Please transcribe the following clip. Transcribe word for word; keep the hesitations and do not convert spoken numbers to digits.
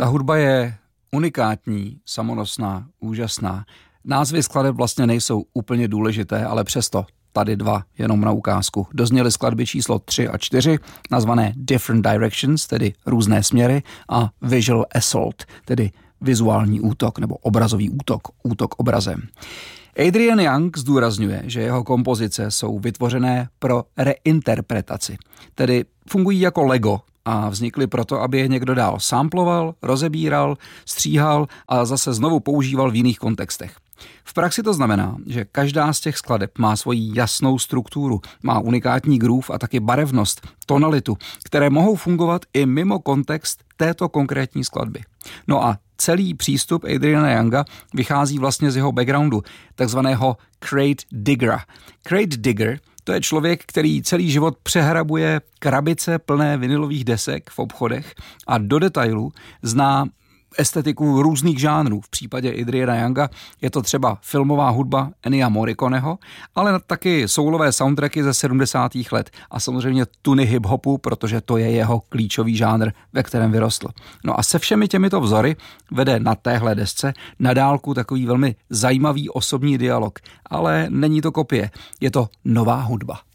Ta hudba je unikátní, samonosná, úžasná. Názvy skladeb vlastně nejsou úplně důležité, ale přesto tady dva, jenom na ukázku. Dozněly skladby číslo tři a čtyři, nazvané Different Directions, tedy různé směry, a Visual Assault, tedy vizuální útok nebo obrazový útok, útok obrazem. Adrian Young zdůrazňuje, že jeho kompozice jsou vytvořené pro reinterpretaci, tedy fungují jako Lego a vznikly proto, aby je někdo dál samploval, rozebíral, stříhal a zase znovu používal v jiných kontextech. V praxi to znamená, že každá z těch skladeb má svoji jasnou strukturu, má unikátní groove a taky barevnost, tonalitu, které mohou fungovat i mimo kontext této konkrétní skladby. No a celý přístup Adriana Younga vychází vlastně z jeho backgroundu, takzvaného crate diggera. Crate digger to je člověk, který celý život přehrabuje krabice plné vinilových desek v obchodech a do detailu zná estetiku různých žánrů. V případě Adriana Younga je to třeba filmová hudba Ennia Morriconeho, ale taky soulové soundtracky ze sedmdesátých let a samozřejmě tuny hip-hopu, protože to je jeho klíčový žánr, ve kterém vyrostl. No a se všemi těmito vzory vede na téhle desce na dálku takový velmi zajímavý osobní dialog, ale není to kopie, je to nová hudba.